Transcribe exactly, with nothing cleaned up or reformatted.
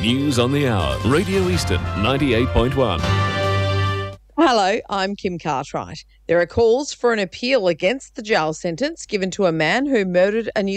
News on the Hour. Radio Eastern ninety-eight point one. Hello, I'm Kim Cartwright. There are calls for an appeal against the jail sentence given to a man who murdered a New